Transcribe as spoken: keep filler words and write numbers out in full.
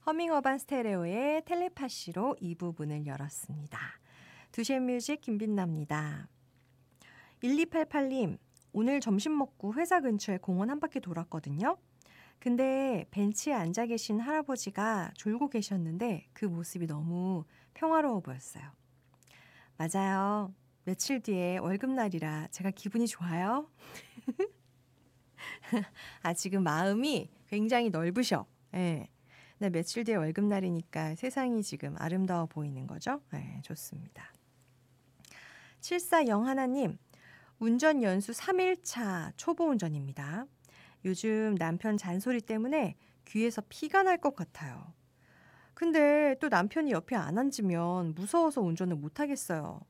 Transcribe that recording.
허밍어반 스테레오의 텔레파시로 이 부분을 열었습니다. 두시의 뮤직 김빛나입니다. 일이팔팔 님, 오늘 점심 먹고 회사 근처에 공원 한 바퀴 돌았거든요. 근데 벤치에 앉아 계신 할아버지가 졸고 계셨는데 그 모습이 너무 평화로워 보였어요. 맞아요. 며칠 뒤에 월급날이라 제가 기분이 좋아요. 아, 지금 마음이 굉장히 넓으셔. 예. 네, 며칠 뒤에 월급날이니까 세상이 지금 아름다워 보이는 거죠? 네, 좋습니다. 칠사영 님, 운전 연수 삼 일차 초보 운전입니다. 요즘 남편 잔소리 때문에 귀에서 피가 날 것 같아요. 근데 또 남편이 옆에 안 앉으면 무서워서 운전을 못 하겠어요.